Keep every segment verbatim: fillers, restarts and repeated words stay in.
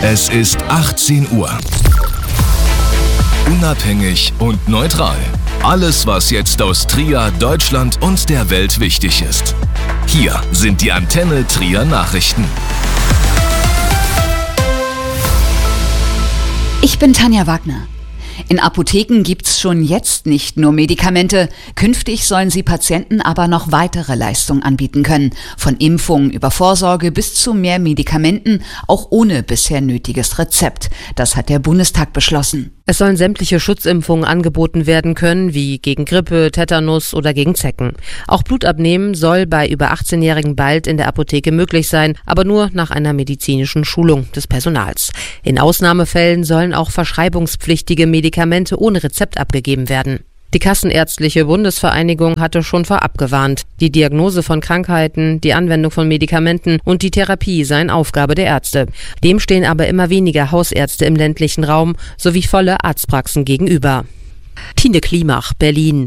Es ist achtzehn Uhr. Unabhängig und neutral. Alles, was jetzt aus Trier, Deutschland und der Welt wichtig ist. Hier sind die Antenne Trier Nachrichten. Ich bin Tanja Wagner. In Apotheken gibt's schon jetzt nicht nur Medikamente. Künftig sollen sie Patienten aber noch weitere Leistungen anbieten können. Von Impfungen über Vorsorge bis zu mehr Medikamenten, auch ohne bisher nötiges Rezept. Das hat der Bundestag beschlossen. Es sollen sämtliche Schutzimpfungen angeboten werden können, wie gegen Grippe, Tetanus oder gegen Zecken. Auch Blutabnehmen soll bei über achtzehnjährigen bald in der Apotheke möglich sein, aber nur nach einer medizinischen Schulung des Personals. In Ausnahmefällen sollen auch verschreibungspflichtige Medikamente ohne Rezept abgegeben werden. Die Kassenärztliche Bundesvereinigung hatte schon vorab gewarnt. Die Diagnose von Krankheiten, die Anwendung von Medikamenten und die Therapie seien Aufgabe der Ärzte. Dem stehen aber immer weniger Hausärzte im ländlichen Raum sowie volle Arztpraxen gegenüber. Tine Klimach, Berlin.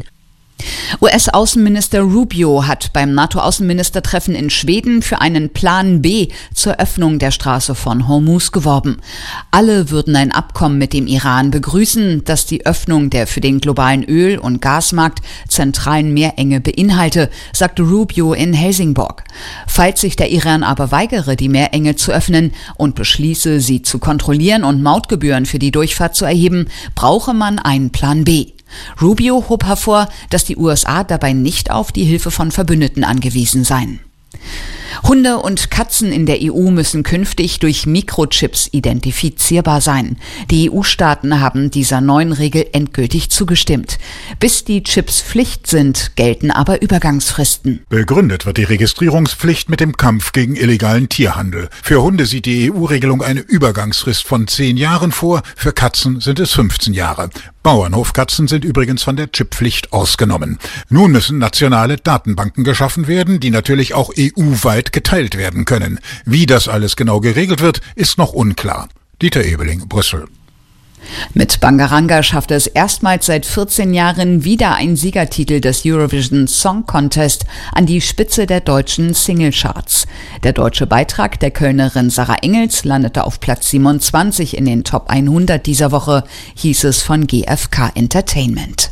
U S-Außenminister Rubio hat beim NATO-Außenministertreffen in Schweden für einen Plan B zur Öffnung der Straße von Hormuz geworben. Alle würden ein Abkommen mit dem Iran begrüßen, das die Öffnung der für den globalen Öl- und Gasmarkt zentralen Meerenge beinhalte, sagte Rubio in Helsingborg. Falls sich der Iran aber weigere, die Meerenge zu öffnen und beschließe, sie zu kontrollieren und Mautgebühren für die Durchfahrt zu erheben, brauche man einen Plan B. Rubio hob hervor, dass die U S A dabei nicht auf die Hilfe von Verbündeten angewiesen seien. Hunde und Katzen in der E U müssen künftig durch Mikrochips identifizierbar sein. Die E U-Staaten haben dieser neuen Regel endgültig zugestimmt. Bis die Chips Pflicht sind, gelten aber Übergangsfristen. Begründet wird die Registrierungspflicht mit dem Kampf gegen illegalen Tierhandel. Für Hunde sieht die E U-Regelung eine Übergangsfrist von zehn Jahren vor, für Katzen sind es fünfzehn Jahre. Bauernhofkatzen sind übrigens von der Chipppflicht ausgenommen. Nun müssen nationale Datenbanken geschaffen werden, die natürlich auch E U-weit geteilt werden können. Wie das alles genau geregelt wird, ist noch unklar. Dieter Ebeling, Brüssel. Mit Bangaranga schaffte es erstmals seit vierzehn Jahren wieder ein Siegertitel des Eurovision Song Contest an die Spitze der deutschen Singlecharts. Der deutsche Beitrag der Kölnerin Sarah Engels landete auf Platz siebenundzwanzig in den Top hundert dieser Woche, hieß es von G F K Entertainment.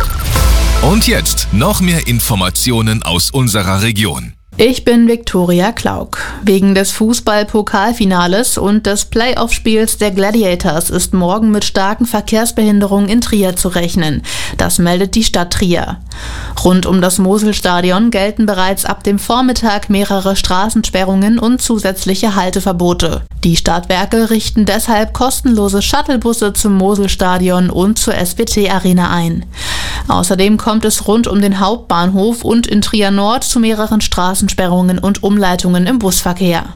Und jetzt noch mehr Informationen aus unserer Region. Ich bin Viktoria Klauk. Wegen des Fußball-Pokalfinales und des Playoff-Spiels der Gladiators ist morgen mit starken Verkehrsbehinderungen in Trier zu rechnen. Das meldet die Stadt Trier. Rund um das Moselstadion gelten bereits ab dem Vormittag mehrere Straßensperrungen und zusätzliche Halteverbote. Die Stadtwerke richten deshalb kostenlose Shuttlebusse zum Moselstadion und zur S B T-Arena ein. Außerdem kommt es rund um den Hauptbahnhof und in Trier Nord zu mehreren Straßensperrungen und Umleitungen im Busverkehr.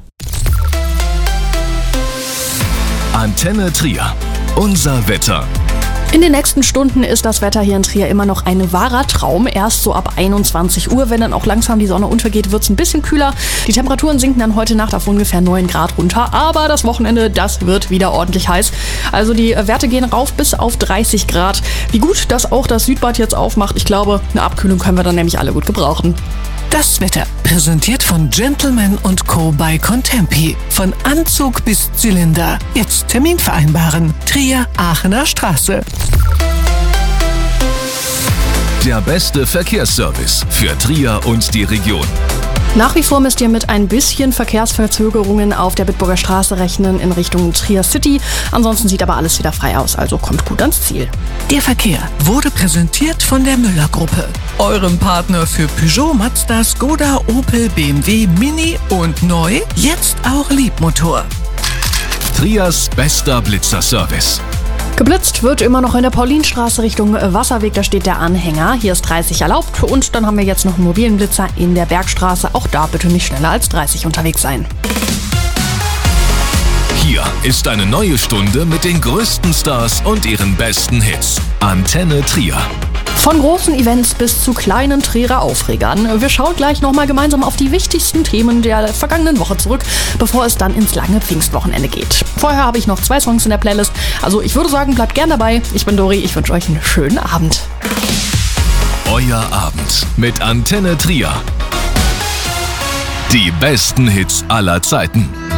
Antenne Trier. Unser Wetter. In den nächsten Stunden ist das Wetter hier in Trier immer noch ein wahrer Traum. Erst so ab einundzwanzig Uhr, wenn dann auch langsam die Sonne untergeht, wird es ein bisschen kühler. Die Temperaturen sinken dann heute Nacht auf ungefähr neun Grad runter. Aber das Wochenende, das wird wieder ordentlich heiß. Also die Werte gehen rauf bis auf dreißig Grad. Wie gut, dass auch das Südbad jetzt aufmacht. Ich glaube, eine Abkühlung können wir dann nämlich alle gut gebrauchen. Das Wetter, präsentiert von Gentleman und Co. bei Contempi. Von Anzug bis Zylinder. Jetzt Termin vereinbaren. Trier, Aachener Straße. Der beste Verkehrsservice für Trier und die Region. Nach wie vor müsst ihr mit ein bisschen Verkehrsverzögerungen auf der Bitburger Straße rechnen in Richtung Trier City. Ansonsten sieht aber alles wieder frei aus, also kommt gut ans Ziel. Der Verkehr wurde präsentiert von der Müller-Gruppe. Eurem Partner für Peugeot, Mazda, Skoda, Opel, B M W, Mini und neu, jetzt auch Liebmotor. Triers bester Blitzerservice. Geblitzt wird immer noch in der Paulinstraße Richtung Wasserweg, da steht der Anhänger. Hier ist dreißig erlaubt und dann haben wir jetzt noch einen mobilen Blitzer in der Bergstraße. Auch da bitte nicht schneller als dreißig unterwegs sein. Hier ist eine neue Stunde mit den größten Stars und ihren besten Hits. Antenne Trier. Von großen Events bis zu kleinen Trierer Aufregern. Wir schauen gleich nochmal gemeinsam auf die wichtigsten Themen der vergangenen Woche zurück, bevor es dann ins lange Pfingstwochenende geht. Vorher habe ich noch zwei Songs in der Playlist. Also ich würde sagen, bleibt gern dabei. Ich bin Dori, ich wünsche euch einen schönen Abend. Euer Abend mit Antenne Trier. Die besten Hits aller Zeiten.